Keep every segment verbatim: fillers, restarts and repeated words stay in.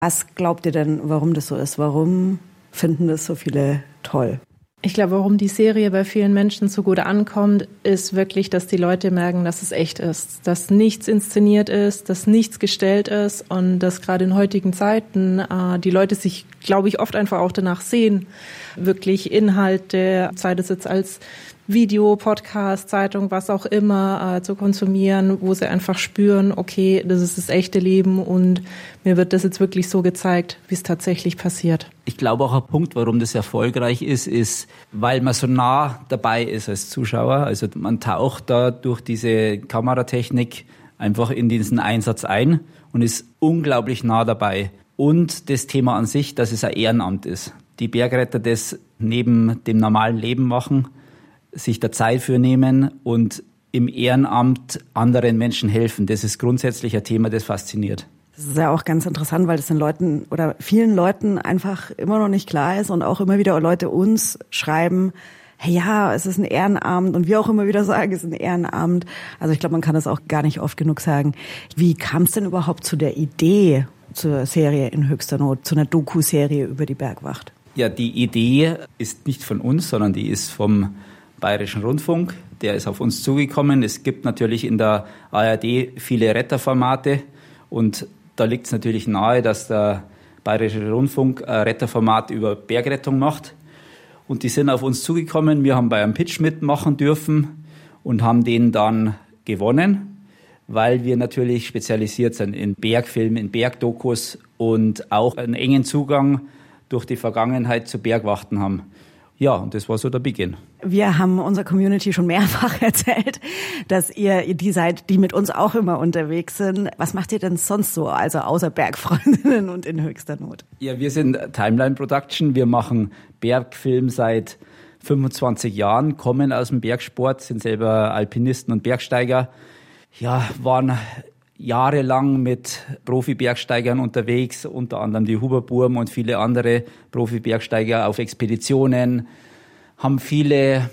Was glaubt ihr denn, warum das so ist? Warum finden das so viele toll? Ich glaube, warum die Serie bei vielen Menschen so gut ankommt, ist wirklich, dass die Leute merken, dass es echt ist, dass nichts inszeniert ist, dass nichts gestellt ist und dass gerade in heutigen Zeiten äh, die Leute sich, glaube ich, oft einfach auch danach sehen, wirklich Inhalte, sei das jetzt als Video, Podcast, Zeitung, was auch immer äh, zu konsumieren, wo sie einfach spüren, okay, das ist das echte Leben und mir wird das jetzt wirklich so gezeigt, wie es tatsächlich passiert. Ich glaube auch ein Punkt, warum das erfolgreich ist, ist, weil man so nah dabei ist als Zuschauer. Also man taucht da durch diese Kameratechnik einfach in diesen Einsatz ein und ist unglaublich nah dabei. Und das Thema an sich, dass es ein Ehrenamt ist. Die Bergretter das neben dem normalen Leben machen, sich der Zeit für nehmen und im Ehrenamt anderen Menschen helfen. Das ist grundsätzlich ein Thema, das fasziniert. Das ist ja auch ganz interessant, weil das den Leuten oder vielen Leuten einfach immer noch nicht klar ist und auch immer wieder Leute uns schreiben, hey, ja, es ist ein Ehrenamt und wir auch immer wieder sagen, es ist ein Ehrenamt. Also ich glaube, man kann das auch gar nicht oft genug sagen. Wie kam es denn überhaupt zu der Idee zur Serie in höchster Not, zu einer Doku-Serie über die Bergwacht? Ja, die Idee ist nicht von uns, sondern die ist vom Bayerischen Rundfunk. Der ist auf uns zugekommen. Es gibt natürlich in der A R D viele Retterformate und da liegt es natürlich nahe, dass der Bayerische Rundfunk ein Retterformat über Bergrettung macht. Und die sind auf uns zugekommen. Wir haben bei einem Pitch mitmachen dürfen und haben den dann gewonnen, weil wir natürlich spezialisiert sind in Bergfilmen, in Bergdokus und auch einen engen Zugang durch die Vergangenheit zu Bergwachten haben. Ja, und das war so der Beginn. Wir haben unserer Community schon mehrfach erzählt, dass ihr die seid, die mit uns auch immer unterwegs sind. Was macht ihr denn sonst so, also außer Bergfreundinnen und in höchster Not? Ja, wir sind Timeline Production. Wir machen Bergfilm seit fünfundzwanzig Jahren, kommen aus dem Bergsport, sind selber Alpinisten und Bergsteiger. Ja, waren jahrelang mit Profi-Bergsteigern unterwegs, unter anderem die Huber-Burm und viele andere Profi-Bergsteiger auf Expeditionen, haben viele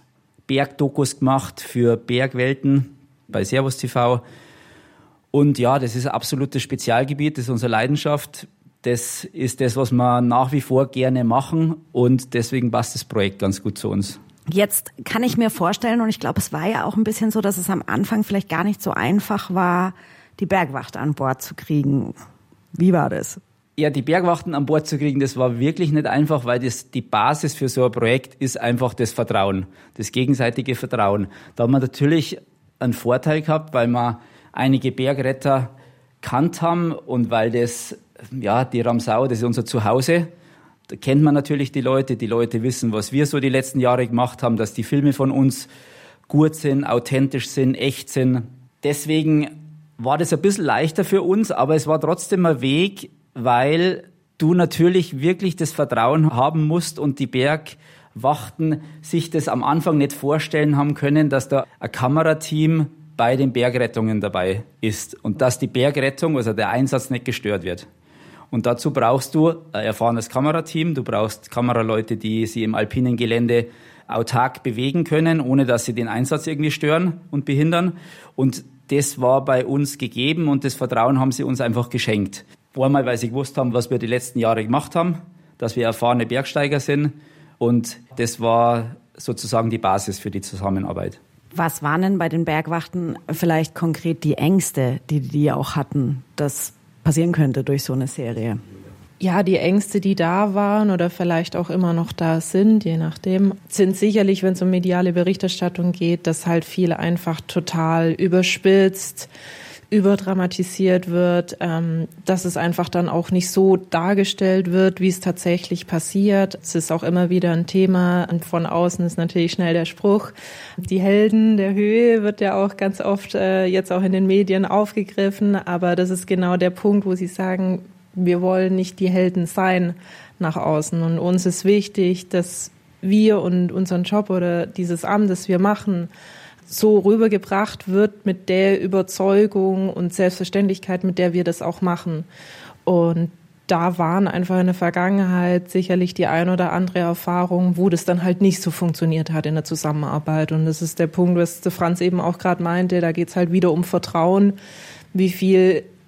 Bergdokus gemacht für Bergwelten bei Servus T V. Und ja, das ist ein absolutes Spezialgebiet, das ist unsere Leidenschaft. Das ist das, was wir nach wie vor gerne machen und deswegen passt das Projekt ganz gut zu uns. Jetzt kann ich mir vorstellen, und ich glaube, es war ja auch ein bisschen so, dass es am Anfang vielleicht gar nicht so einfach war, die Bergwacht an Bord zu kriegen. Wie war das? Ja, die Bergwachten an Bord zu kriegen, das war wirklich nicht einfach, weil das die Basis für so ein Projekt ist einfach das Vertrauen, das gegenseitige Vertrauen. Da haben wir natürlich einen Vorteil gehabt, weil wir einige Bergretter kannt haben und weil das, ja, die Ramsau, das ist unser Zuhause. Da kennt man natürlich die Leute, die Leute wissen, was wir so die letzten Jahre gemacht haben, dass die Filme von uns gut sind, authentisch sind, echt sind. Deswegen war das ein bisschen leichter für uns, aber es war trotzdem ein Weg, weil du natürlich wirklich das Vertrauen haben musst und die Bergwachten sich das am Anfang nicht vorstellen haben können, dass da ein Kamerateam bei den Bergrettungen dabei ist und dass die Bergrettung, also der Einsatz, nicht gestört wird. Und dazu brauchst du ein erfahrenes Kamerateam, du brauchst Kameraleute, die sie im alpinen Gelände autark bewegen können, ohne dass sie den Einsatz irgendwie stören und behindern. Und das war bei uns gegeben und das Vertrauen haben sie uns einfach geschenkt. Einmal, weil sie gewusst haben, was wir die letzten Jahre gemacht haben, dass wir erfahrene Bergsteiger sind und das war sozusagen die Basis für die Zusammenarbeit. Was waren denn bei den Bergwachten vielleicht konkret die Ängste, die die auch hatten, dass passieren könnte durch so eine Serie? Ja, die Ängste, die da waren oder vielleicht auch immer noch da sind, je nachdem, sind sicherlich, wenn es um mediale Berichterstattung geht, dass halt viel einfach total überspitzt, überdramatisiert wird, ähm, dass es einfach dann auch nicht so dargestellt wird, wie es tatsächlich passiert. Es ist auch immer wieder ein Thema und von außen ist natürlich schnell der Spruch, die Helden der Höhe wird ja auch ganz oft äh, jetzt auch in den Medien aufgegriffen, aber das ist genau der Punkt, wo sie sagen, wir wollen nicht die Helden sein nach außen und uns ist wichtig, dass wir und unseren Job oder dieses Amt, das wir machen, so rübergebracht wird mit der Überzeugung und Selbstverständlichkeit, mit der wir das auch machen. Und da waren einfach in der Vergangenheit sicherlich die ein oder andere Erfahrung, wo das dann halt nicht so funktioniert hat in der Zusammenarbeit. Und das ist der Punkt, was der Franz eben auch gerade meinte, da geht es halt wieder um Vertrauen. Wie viel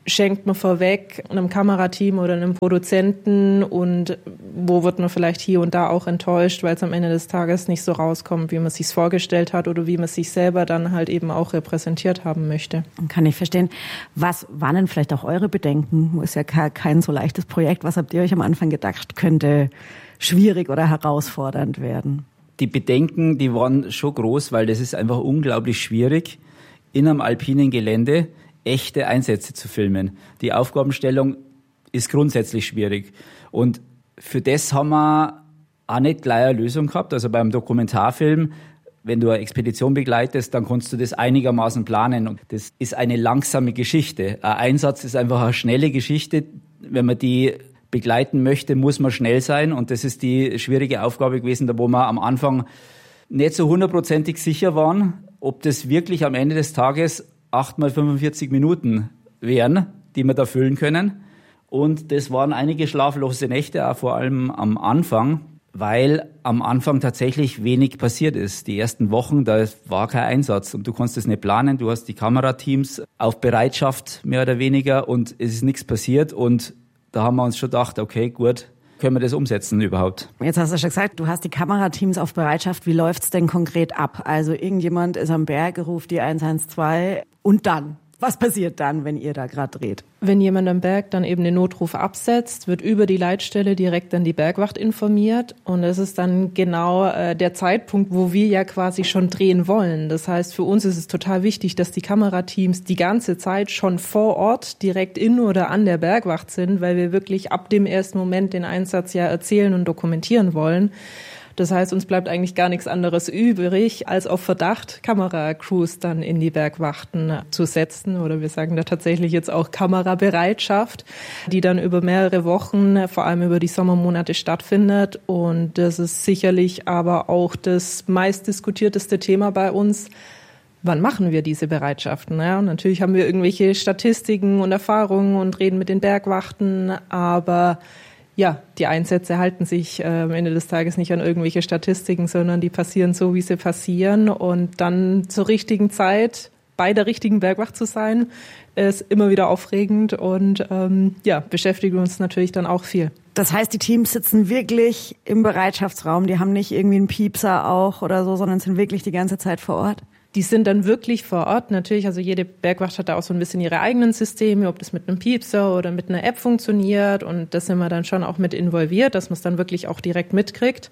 schenkt man vorweg einem Kamerateam oder einem Produzenten und wo wird man vielleicht hier und da auch enttäuscht, weil es am Ende des Tages nicht so rauskommt, wie man es sich vorgestellt hat oder wie man es sich selber dann halt eben auch repräsentiert haben möchte. Kann ich verstehen. Was waren denn vielleicht auch eure Bedenken? Ist ja kein so leichtes Projekt. Was habt ihr euch am Anfang gedacht, könnte schwierig oder herausfordernd werden? Die Bedenken, die waren schon groß, weil das ist einfach unglaublich schwierig, in einem alpinen Gelände echte Einsätze zu filmen. Die Aufgabenstellung ist grundsätzlich schwierig. Und für das haben wir auch nicht gleich eine Lösung gehabt. Also beim Dokumentarfilm, wenn du eine Expedition begleitest, dann kannst du das einigermaßen planen. Und das ist eine langsame Geschichte. Ein Einsatz ist einfach eine schnelle Geschichte. Wenn man die begleiten möchte, muss man schnell sein. Und das ist die schwierige Aufgabe gewesen, da wo wir am Anfang nicht so hundertprozentig sicher waren, ob das wirklich am Ende des Tages acht mal fünfundvierzig Minuten wären, die wir da füllen können. Und das waren einige schlaflose Nächte, auch vor allem am Anfang, weil am Anfang tatsächlich wenig passiert ist. Die ersten Wochen, da war kein Einsatz und du konntest es nicht planen. Du hast die Kamerateams auf Bereitschaft mehr oder weniger und es ist nichts passiert. Und da haben wir uns schon gedacht, okay, gut, können wir das umsetzen überhaupt? Jetzt hast du schon gesagt, du hast die Kamerateams auf Bereitschaft. Wie läuft's denn konkret ab? Also irgendjemand ist am Berg, ruft die eins eins zwei und dann? Was passiert dann, wenn ihr da gerade dreht? Wenn jemand am Berg dann eben den Notruf absetzt, wird über die Leitstelle direkt an die Bergwacht informiert und es ist dann genau äh, der Zeitpunkt, wo wir ja quasi schon drehen wollen. Das heißt, für uns ist es total wichtig, dass die Kamerateams die ganze Zeit schon vor Ort direkt in oder an der Bergwacht sind, weil wir wirklich ab dem ersten Moment den Einsatz ja erzählen und dokumentieren wollen. Das heißt, uns bleibt eigentlich gar nichts anderes übrig, als auf Verdacht Kameracrews dann in die Bergwachten zu setzen. Oder wir sagen da tatsächlich jetzt auch Kamerabereitschaft, die dann über mehrere Wochen, vor allem über die Sommermonate stattfindet. Und das ist sicherlich aber auch das meistdiskutierteste Thema bei uns. Wann machen wir diese Bereitschaften? Ja, und natürlich haben wir irgendwelche Statistiken und Erfahrungen und reden mit den Bergwachten, aber ja, die Einsätze halten sich äh, am Ende des Tages nicht an irgendwelche Statistiken, sondern die passieren so, wie sie passieren. Und dann zur richtigen Zeit bei der richtigen Bergwacht zu sein, ist immer wieder aufregend und ähm, ja, beschäftigt uns natürlich dann auch viel. Das heißt, die Teams sitzen wirklich im Bereitschaftsraum, die haben nicht irgendwie einen Piepser auch oder so, sondern sind wirklich die ganze Zeit vor Ort? Die sind dann wirklich vor Ort. Natürlich, also jede Bergwacht hat da auch so ein bisschen ihre eigenen Systeme, ob das mit einem Piepser oder mit einer App funktioniert. Und das sind wir dann schon auch mit involviert, dass man es dann wirklich auch direkt mitkriegt.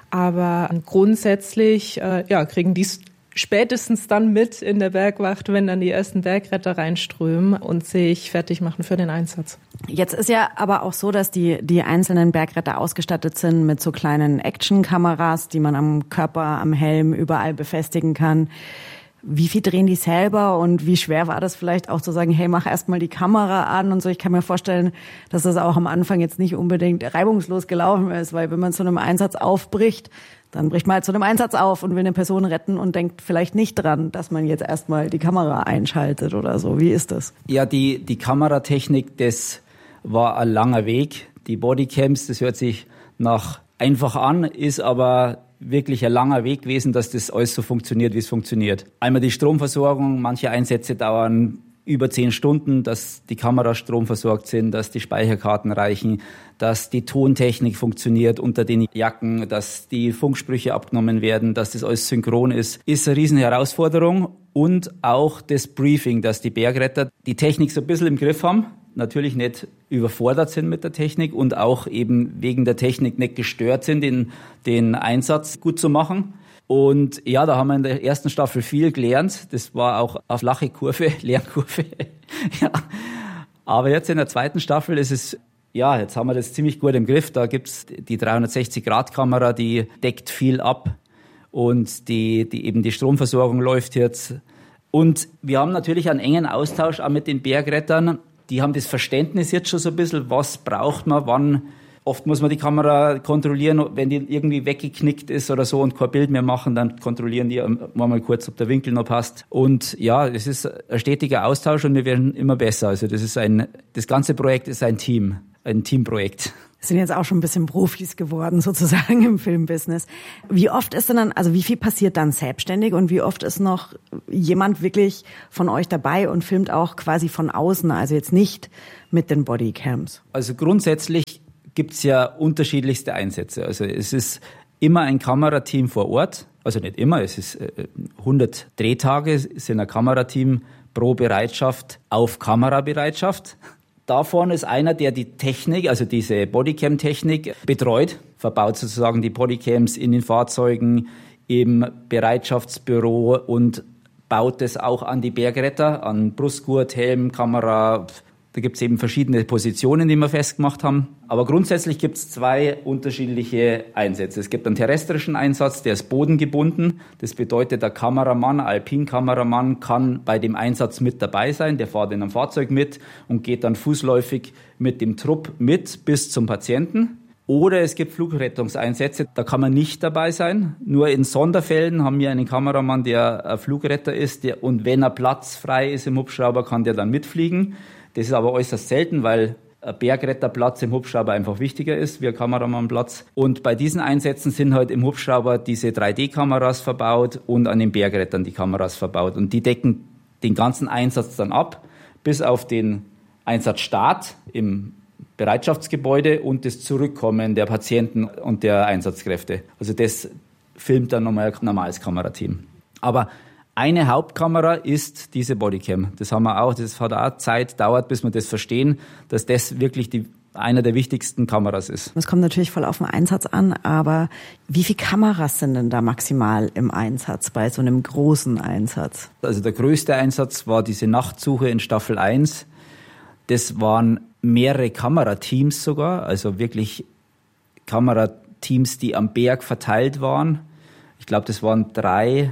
Aber grundsätzlich äh, ja, kriegen die es spätestens dann mit in der Bergwacht, wenn dann die ersten Bergretter reinströmen und sich fertig machen für den Einsatz. Jetzt ist ja aber auch so, dass die, die einzelnen Bergretter ausgestattet sind mit so kleinen Actionkameras, die man am Körper, am Helm überall befestigen kann. Wie viel drehen die selber und wie schwer war das vielleicht auch zu sagen, hey, mach erst mal die Kamera an und so. Ich kann mir vorstellen, dass das auch am Anfang jetzt nicht unbedingt reibungslos gelaufen ist, weil wenn man zu einem Einsatz aufbricht, dann bricht man halt zu einem Einsatz auf und will eine Person retten und denkt vielleicht nicht dran, dass man jetzt erstmal die Kamera einschaltet oder so. Wie ist das? Ja, die, die Kameratechnik, das war ein langer Weg. Die Bodycams, das hört sich nach einfach an, ist aber wirklich ein langer Weg gewesen, dass das alles so funktioniert, wie es funktioniert. Einmal die Stromversorgung, manche Einsätze dauern über zehn Stunden, dass die Kameras stromversorgt sind, dass die Speicherkarten reichen, dass die Tontechnik funktioniert unter den Jacken, dass die Funksprüche abgenommen werden, dass das alles synchron ist, ist eine riesen Herausforderung. Und auch das Briefing, dass die Bergretter die Technik so ein bisschen im Griff haben, natürlich nicht überfordert sind mit der Technik und auch eben wegen der Technik nicht gestört sind, den, den Einsatz gut zu machen. Und ja, da haben wir in der ersten Staffel viel gelernt. Das war auch eine flache Kurve, Lernkurve. Ja. Aber jetzt in der zweiten Staffel ist es, ja, jetzt haben wir das ziemlich gut im Griff. Da gibt's die dreihundertsechzig Grad Kamera, die deckt viel ab. Und die, die eben die Stromversorgung läuft jetzt. Und wir haben natürlich einen engen Austausch auch mit den Bergrettern. Die haben das Verständnis jetzt schon so ein bisschen, was braucht man, wann. Oft muss man die Kamera kontrollieren, wenn die irgendwie weggeknickt ist oder so und kein Bild mehr machen, dann kontrollieren die mal kurz, ob der Winkel noch passt. Und ja, es ist ein stetiger Austausch und wir werden immer besser. Also das ist ein, das ganze Projekt ist ein Team, ein Teamprojekt. Sind jetzt auch schon ein bisschen Profis geworden sozusagen im Filmbusiness. Wie oft ist denn dann, also wie viel passiert dann selbstständig und wie oft ist noch jemand wirklich von euch dabei und filmt auch quasi von außen, also jetzt nicht mit den Bodycams? Also grundsätzlich gibt's ja unterschiedlichste Einsätze. Also es ist immer ein Kamerateam vor Ort, also nicht immer, es ist hundert Drehtage, sind ein Kamerateam pro Bereitschaft auf Kamerabereitschaft. Da vorne ist einer, der die Technik, also diese Bodycam-Technik betreut, verbaut sozusagen die Bodycams in den Fahrzeugen, im Bereitschaftsbüro und baut es auch an die Bergretter, an Brustgurt, Helm, Kamera. Da gibt es eben verschiedene Positionen, die wir festgemacht haben. Aber grundsätzlich gibt es zwei unterschiedliche Einsätze. Es gibt einen terrestrischen Einsatz, der ist bodengebunden. Das bedeutet, der Kameramann, Alpin-Kameramann kann bei dem Einsatz mit dabei sein. Der fährt in einem Fahrzeug mit und geht dann fußläufig mit dem Trupp mit bis zum Patienten. Oder es gibt Flugrettungseinsätze, da kann man nicht dabei sein. Nur in Sonderfällen haben wir einen Kameramann, der ein Flugretter ist. Der, und wenn er platzfrei ist im Hubschrauber, kann der dann mitfliegen. Das ist aber äußerst selten, weil ein Bergretterplatz im Hubschrauber einfach wichtiger ist wie ein Kameramannplatz. Und bei diesen Einsätzen sind halt im Hubschrauber diese drei D Kameras verbaut und an den Bergrettern die Kameras verbaut. Und die decken den ganzen Einsatz dann ab, bis auf den Einsatzstart im Bereitschaftsgebäude und das Zurückkommen der Patienten und der Einsatzkräfte. Also das filmt dann nochmal ein normales Kamerateam. Aber eine Hauptkamera ist diese Bodycam. Das haben wir auch, das hat auch Zeit, dauert, bis wir das verstehen, dass das wirklich die, einer der wichtigsten Kameras ist. Es kommt natürlich voll auf den Einsatz an, aber wie viele Kameras sind denn da maximal im Einsatz, bei so einem großen Einsatz? Also der größte Einsatz war diese Nachtsuche in Staffel eins. Das waren mehrere Kamerateams sogar, also wirklich Kamerateams, die am Berg verteilt waren. Ich glaube, das waren drei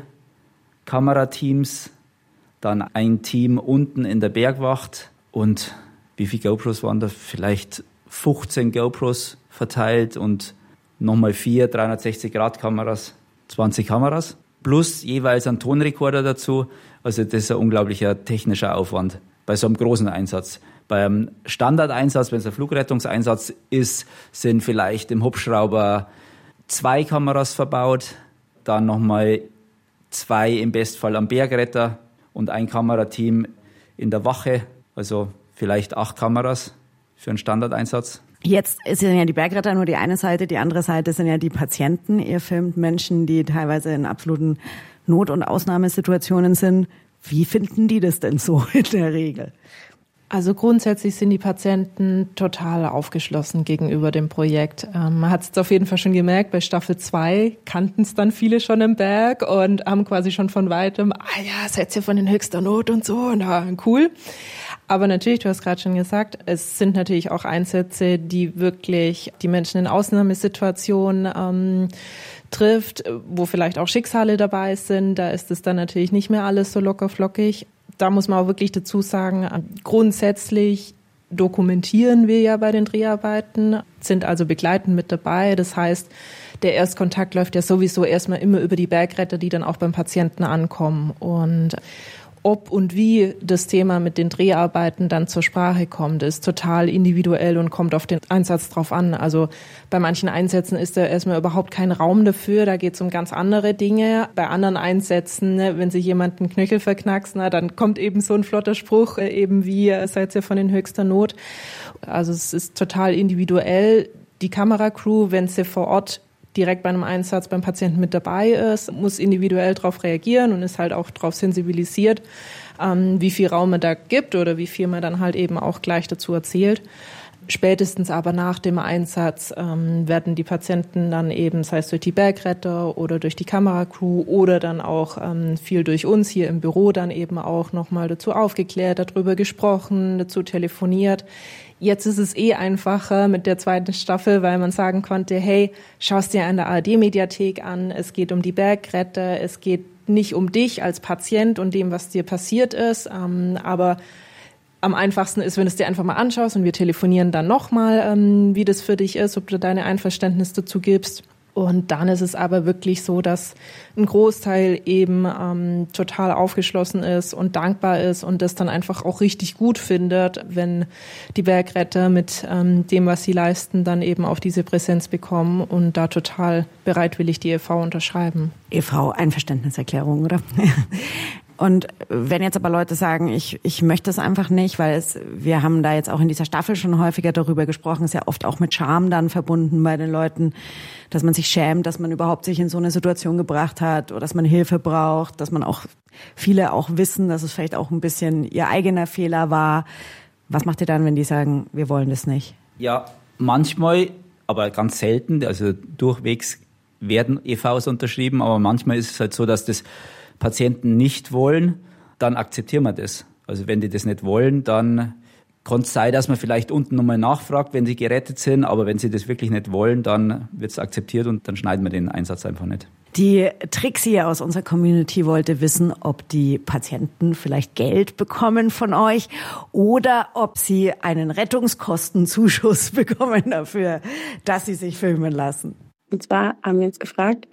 Kamerateams, dann ein Team unten in der Bergwacht und wie viele GoPros waren da? Vielleicht fünfzehn GoPros verteilt und nochmal vier dreihundertsechzig Grad Kameras, zwanzig Kameras, plus jeweils ein Tonrekorder dazu. Also das ist ein unglaublicher technischer Aufwand bei so einem großen Einsatz. Beim Standardeinsatz, wenn es ein Flugrettungseinsatz ist, sind vielleicht im Hubschrauber zwei Kameras verbaut, dann nochmal zwei im Bestfall am Bergretter und ein Kamerateam in der Wache, also vielleicht acht Kameras für einen Standardeinsatz. Jetzt sind ja die Bergretter nur die eine Seite, die andere Seite sind ja die Patienten. Ihr filmt Menschen, die teilweise in absoluten Not- und Ausnahmesituationen sind. Wie finden die das denn so in der Regel? Also grundsätzlich sind die Patienten total aufgeschlossen gegenüber dem Projekt. Ähm, man hat es auf jeden Fall schon gemerkt, bei Staffel zwei kannten es dann viele schon im Berg und haben quasi schon von weitem, ah ja, seid ihr von den höchster Not und so, und ah, cool. Aber natürlich, du hast gerade schon gesagt, es sind natürlich auch Einsätze, die wirklich die Menschen in Ausnahmesituationen ähm, trifft, wo vielleicht auch Schicksale dabei sind. Da ist es dann natürlich nicht mehr alles so locker flockig. Da muss man auch wirklich dazu sagen, grundsätzlich dokumentieren wir ja bei den Dreharbeiten, sind also begleitend mit dabei. Das heißt, der Erstkontakt läuft ja sowieso erstmal immer über die Bergretter, die dann auch beim Patienten ankommen. Und ob und wie das Thema mit den Dreharbeiten dann zur Sprache kommt, ist total individuell und kommt auf den Einsatz drauf an. Also bei manchen Einsätzen ist da erstmal überhaupt kein Raum dafür, da geht es um ganz andere Dinge. Bei anderen Einsätzen, wenn sich jemand einen Knöchel verknackst, na, dann kommt eben so ein flotter Spruch, eben wie, seid ihr von den höchster Not. Also es ist total individuell. Die Kameracrew, wenn sie vor Ort direkt bei einem Einsatz beim Patienten mit dabei ist, muss individuell darauf reagieren und ist halt auch darauf sensibilisiert, ähm, wie viel Raum man da gibt oder wie viel man dann halt eben auch gleich dazu erzählt. Spätestens aber nach dem Einsatz ähm, werden die Patienten dann eben, sei es durch die Bergretter oder durch die Kameracrew oder dann auch ähm, viel durch uns hier im Büro dann eben auch nochmal dazu aufgeklärt, darüber gesprochen, dazu telefoniert. Jetzt ist es eh einfacher mit der zweiten Staffel, weil man sagen konnte, hey, schaust dir an der A R D-Mediathek an, es geht um die Bergretter, es geht nicht um dich als Patient und dem, was dir passiert ist, ähm, aber am einfachsten ist, wenn du es dir einfach mal anschaust und wir telefonieren dann nochmal, ähm, wie das für dich ist, ob du deine Einverständnis dazu gibst. Und dann ist es aber wirklich so, dass ein Großteil eben ähm, total aufgeschlossen ist und dankbar ist und das dann einfach auch richtig gut findet, wenn die Bergretter mit ähm, dem, was sie leisten, dann eben auch diese Präsenz bekommen und da total bereitwillig die E V unterschreiben. E V-Einverständniserklärung, oder? Und wenn jetzt aber Leute sagen, ich ich möchte es einfach nicht, weil es, wir haben da jetzt auch in dieser Staffel schon häufiger darüber gesprochen, ist ja oft auch mit Scham dann verbunden bei den Leuten, dass man sich schämt, dass man überhaupt sich in so eine Situation gebracht hat oder dass man Hilfe braucht, dass man auch, viele auch wissen, dass es vielleicht auch ein bisschen ihr eigener Fehler war. Was macht ihr dann, wenn die sagen, wir wollen das nicht? Ja, manchmal, aber ganz selten, also durchwegs werden E Vs unterschrieben, aber manchmal ist es halt so, dass das Patienten nicht wollen, dann akzeptieren wir das. Also wenn die das nicht wollen, dann kann es sein, dass man vielleicht unten nochmal nachfragt, wenn sie gerettet sind, aber wenn sie das wirklich nicht wollen, dann wird es akzeptiert und dann schneiden wir den Einsatz einfach nicht. Die Trixie aus unserer Community wollte wissen, ob die Patienten vielleicht Geld bekommen von euch oder ob sie einen Rettungskostenzuschuss bekommen dafür, dass sie sich filmen lassen. Und zwar haben wir uns gefragt,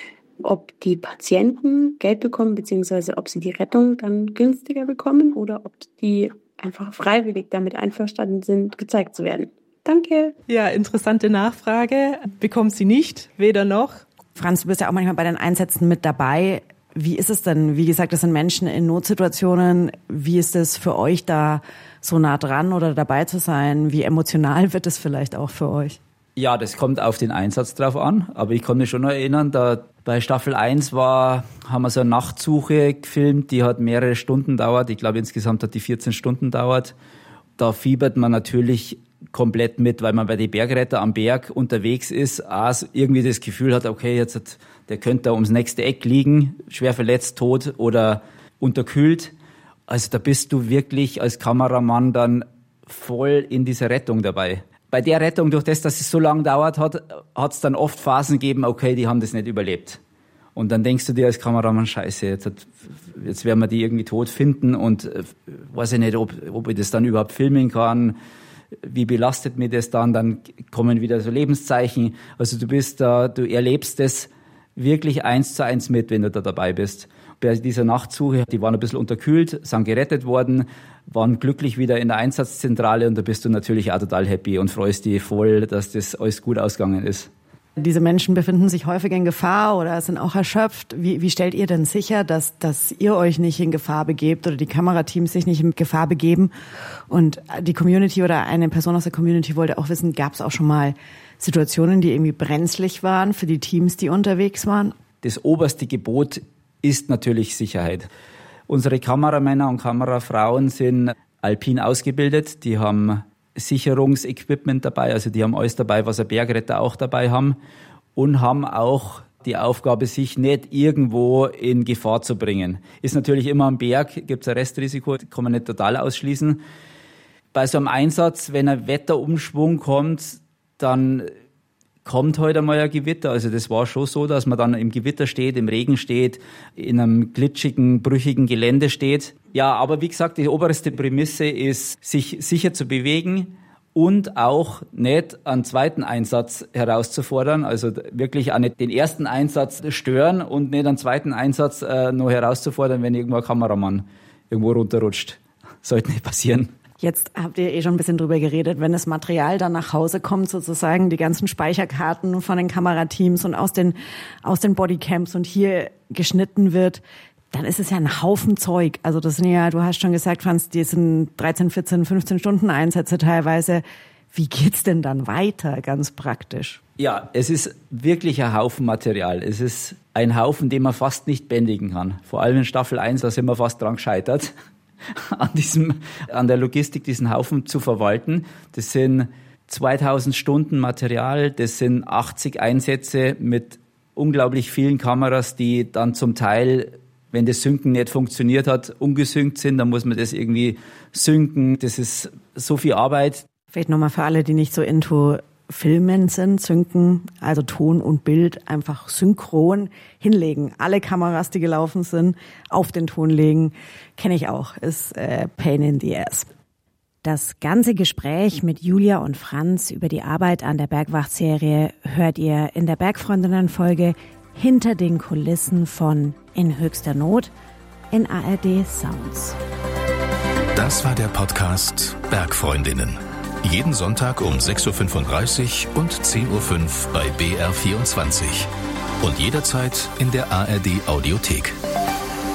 ob die Patienten Geld bekommen, beziehungsweise ob sie die Rettung dann günstiger bekommen oder ob die einfach freiwillig damit einverstanden sind, gezeigt zu werden. Danke. Ja, interessante Nachfrage. Bekommt sie nicht, weder noch. Franz, du bist ja auch manchmal bei den Einsätzen mit dabei. Wie ist es denn? Wie gesagt, das sind Menschen in Notsituationen. Wie ist es für euch, da so nah dran oder dabei zu sein? Wie emotional wird es vielleicht auch für euch? Ja, das kommt auf den Einsatz drauf an, aber ich kann mich schon noch erinnern, da bei Staffel eins war, haben wir so eine Nachtsuche gefilmt, die hat mehrere Stunden dauert. Ich glaube, insgesamt hat die vierzehn Stunden dauert. Da fiebert man natürlich komplett mit, weil man bei den Bergretter am Berg unterwegs ist, auch irgendwie das Gefühl hat, okay, jetzt hat, der könnte da ums nächste Eck liegen, schwer verletzt, tot oder unterkühlt. Also da bist du wirklich als Kameramann dann voll in dieser Rettung dabei. Bei der Rettung, durch das, dass es so lange dauert hat, hat es dann oft Phasen gegeben, okay, die haben das nicht überlebt. Und dann denkst du dir als Kameramann, scheiße, jetzt, hat, jetzt werden wir die irgendwie tot finden und äh, weiß ich nicht, ob, ob ich das dann überhaupt filmen kann. Wie belastet mir das dann? Dann kommen wieder so Lebenszeichen. Also du bist da, du erlebst das wirklich eins zu eins mit, wenn du da dabei bist. Bei dieser Nachtsuche, die waren ein bisschen unterkühlt, sind gerettet worden, waren glücklich wieder in der Einsatzzentrale und da bist du natürlich auch total happy und freust dich voll, dass das alles gut ausgegangen ist. Diese Menschen befinden sich häufig in Gefahr oder sind auch erschöpft. Wie, wie stellt ihr denn sicher, dass, dass ihr euch nicht in Gefahr begebt oder die Kamerateams sich nicht in Gefahr begeben? Und die Community oder eine Person aus der Community wollte auch wissen, gab es auch schon mal Situationen, die irgendwie brenzlig waren für die Teams, die unterwegs waren? Das oberste Gebot ist natürlich Sicherheit. Unsere Kameramänner und Kamerafrauen sind alpin ausgebildet, die haben Sicherungsequipment dabei, also die haben alles dabei, was ein Bergretter auch dabei haben und haben auch die Aufgabe, sich nicht irgendwo in Gefahr zu bringen. Ist natürlich immer am Berg, gibt es ein Restrisiko, kann man nicht total ausschließen. Bei so einem Einsatz, wenn ein Wetterumschwung kommt, dann kommt heute einmal ein Gewitter. Also das war schon so, dass man dann im Gewitter steht, im Regen steht, in einem glitschigen, brüchigen Gelände steht. Ja, aber wie gesagt, die oberste Prämisse ist, sich sicher zu bewegen und auch nicht einen zweiten Einsatz herauszufordern. Also wirklich auch nicht den ersten Einsatz stören und nicht einen zweiten Einsatz äh, noch herauszufordern, wenn irgendwo ein Kameramann irgendwo runterrutscht. Sollte nicht passieren. Jetzt habt ihr eh schon ein bisschen drüber geredet, wenn das Material dann nach Hause kommt, sozusagen die ganzen Speicherkarten von den Kamerateams und aus den, aus den Bodycams und hier geschnitten wird, dann ist es ja ein Haufen Zeug. Also das sind ja, du hast schon gesagt, Franz, die sind dreizehn, vierzehn, fünfzehn Stunden Einsätze teilweise. Wie geht's denn dann weiter, ganz praktisch? Ja, es ist wirklich ein Haufen Material. Es ist ein Haufen, den man fast nicht bändigen kann. Vor allem in Staffel eins, da sind wir fast dran gescheitert. An diesem, an der Logistik, diesen Haufen zu verwalten. Das sind zweitausend Stunden Material, das sind achtzig Einsätze mit unglaublich vielen Kameras, die dann zum Teil, wenn das Synken nicht funktioniert hat, ungesynkt sind, dann muss man das irgendwie synken. Das ist so viel Arbeit. Vielleicht nochmal für alle, die nicht so into Filmen sind, synken, also Ton und Bild einfach synchron hinlegen. Alle Kameras, die gelaufen sind, auf den Ton legen, kenne ich auch, ist äh, pain in the ass. Das ganze Gespräch mit Julia und Franz über die Arbeit an der Bergwacht-Serie hört ihr in der Bergfreundinnen-Folge Hinter den Kulissen von In höchster Not in A R D Sounds. Das war der Podcast Bergfreundinnen. Jeden Sonntag um sechs Uhr fünfunddreißig und zehn Uhr fünf bei B R vierundzwanzig. Und jederzeit in der A R D Audiothek.